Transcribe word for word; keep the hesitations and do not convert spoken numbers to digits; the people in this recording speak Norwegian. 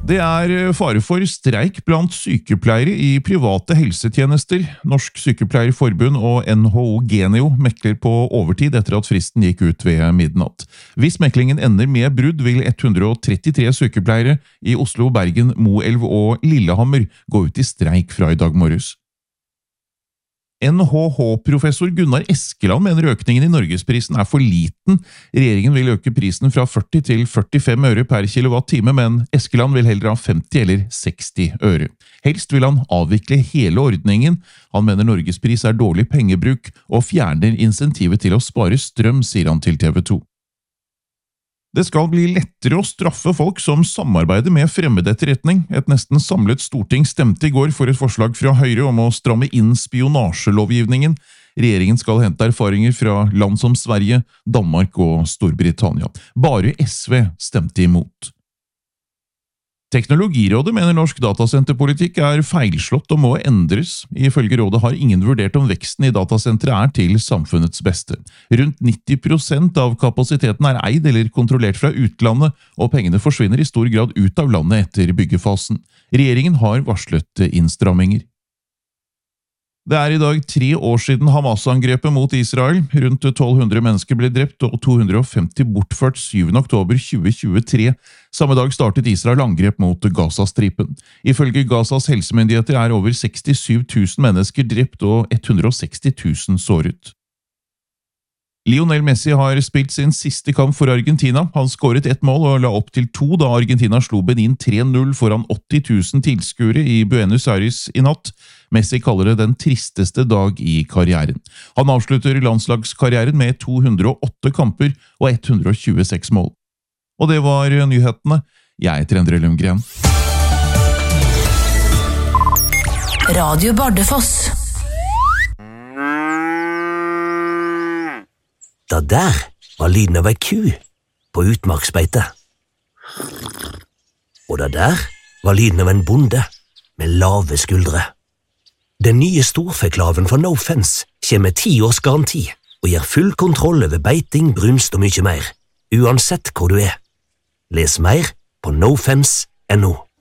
Det er fare for streik blant sykepleiere i private helsetjenester. Norsk Sykepleierforbund og N H O Genio mekler på overtid etter at fristen gikk ut ved midnatt. Hvis meklingen ender med brudd, vil ett hundre og trettitre sykepleiere i Oslo, Bergen, Moelv og Lillehammer gå ut i streik fra i dag morges. N H H-professor Gunnar Eskeland mener økningen i Norgesprisen er for liten. Regjeringen vil øke prisen fra førti til førtifem øre per kilowatt-time, men Eskeland vil heller ha femti eller seksti øre. Helst vil han avvikle hele ordningen. Han mener Norgespris er dårlig pengebruk og fjerner insentivet til å spare strøm, sier han til T V to. Det skal bli lettere å straffe folk som samarbeider med fremmedetterretning. Et nesten samlet storting stemte i går for et forslag fra Høyre om å stramme inn spionasjelovgivningen. Regjeringen skal hente erfaringer fra land som Sverige, Danmark og Storbritannia. Bare S V stemte imot. Teknologirådet mener norsk datasenterpolitikk er feilslått og må endres. Ifølge rådet har ingen vurdert om veksten i datasenteret er til samfunnets beste. Rundt nitti prosent av kapasiteten er eid eller kontrollert fra utlandet, og pengene forsvinner i stor grad ut av landet etter byggefasen. Regjeringen har varslet innstramminger. Det er i dag tre år siden Hamas-angrepet mot Israel. Rundt tolv hundre mennesker ble drept og to hundre og femti bortført syvende oktober tjue tjuetre. Samme dag startet Israel angrep mot Gazastripen. Ifølge Gazas helsemyndigheter er over sekstisju tusen mennesker drept og ett hundre og seksti tusen såret. Lionel Messi har spilt sin siste kamp for Argentina. Han skåret ett mål og la opp til to da Argentina slo Benin tre null foran åtti tusen tilskuere i Buenos Aires i natt. Messi kaller det den tristeste dag i karrieren. Han avslutter landslagskarrieren med to hundre og åtte kamper og ett hundre og tjueseks mål. Og det var nyhetene. Jeg heter Endre Lundgren. Radio Bardufoss. Da der var lyden av ei ku på utmarksbeite. Og da der var lyden av en bonde med lave skuldre. Den nye storfeklaven fra No Fence kommer med ti års garanti og gir full kontroll over beiting, brunst og mye mer, uansett hvor du er. Les mer på no fence punktum no.